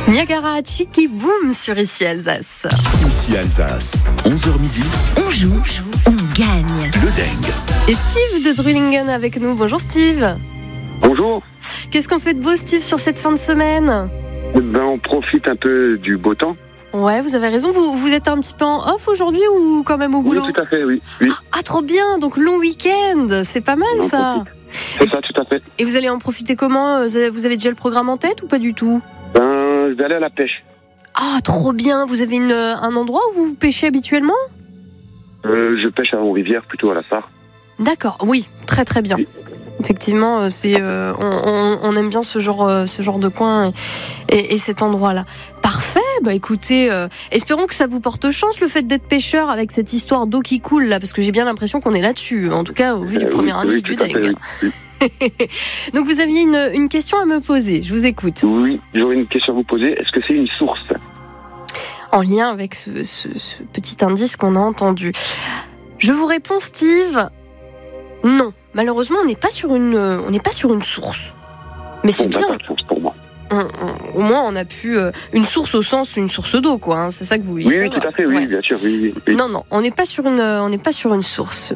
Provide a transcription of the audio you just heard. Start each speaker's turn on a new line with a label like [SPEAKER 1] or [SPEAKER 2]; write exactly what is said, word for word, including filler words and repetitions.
[SPEAKER 1] Niagara, Chiki Boom sur Ici Alsace.
[SPEAKER 2] Ici Alsace, onze heures midi.
[SPEAKER 3] On joue, on gagne.
[SPEAKER 2] Le Deng.
[SPEAKER 1] Et Steve de Drulingen avec nous. Bonjour Steve.
[SPEAKER 4] Bonjour.
[SPEAKER 1] Qu'est-ce qu'on fait de beau Steve sur cette fin de semaine ?
[SPEAKER 4] Ben, on profite un peu du beau temps.
[SPEAKER 1] Ouais, vous avez raison. Vous, vous êtes un petit peu en off aujourd'hui ou quand même au boulot ?
[SPEAKER 4] Oui, tout à fait, oui. oui.
[SPEAKER 1] Ah, trop bien. Donc long week-end. C'est pas mal
[SPEAKER 4] On
[SPEAKER 1] ça.
[SPEAKER 4] profite. C'est ça, tout à fait.
[SPEAKER 1] Et vous allez en profiter comment ? Vous avez déjà le programme en tête ou pas du tout ?
[SPEAKER 4] Ben, je vais aller à la pêche.
[SPEAKER 1] Ah, trop bien. Vous avez une, un endroit où vous pêchez habituellement ?
[SPEAKER 4] Euh, je pêche en rivière, plutôt à la Sarre.
[SPEAKER 1] D'accord, oui, très très bien.
[SPEAKER 4] Oui.
[SPEAKER 1] Effectivement, c'est, euh, on, on, on aime bien ce genre, euh, ce genre de coin et, et, et cet endroit-là. Parfait, bah écoutez, euh, espérons que ça vous porte chance le fait d'être pêcheur avec cette histoire d'eau qui coule là, parce que j'ai bien l'impression qu'on est là-dessus, en tout cas au vu du
[SPEAKER 4] Euh,
[SPEAKER 1] premier
[SPEAKER 4] oui,
[SPEAKER 1] indice
[SPEAKER 4] oui,
[SPEAKER 1] du
[SPEAKER 4] tout à fait,
[SPEAKER 1] Deng.
[SPEAKER 4] oui. Oui.
[SPEAKER 1] Donc vous aviez une, une question à me poser, je vous écoute.
[SPEAKER 4] Oui, j'aurais une question à vous poser. Est-ce que c'est une source ?
[SPEAKER 1] En lien avec ce, ce, ce petit indice qu'on a entendu. Je vous réponds Steve, non. Malheureusement, on n'est pas sur une, on n'est pas sur une source. Mais c'est
[SPEAKER 4] Bon,
[SPEAKER 1] bien.
[SPEAKER 4] ben, pas de source pour moi.
[SPEAKER 1] On, on, au moins, on a pu euh, une source au sens une source d'eau, quoi. Hein, c'est ça que vous vouliez
[SPEAKER 4] Oui, oui,
[SPEAKER 1] savoir.
[SPEAKER 4] tout à fait, oui,
[SPEAKER 1] Ouais.
[SPEAKER 4] bien sûr, oui, oui, oui.
[SPEAKER 1] Non, non, on n'est pas sur une, on n'est pas sur une source.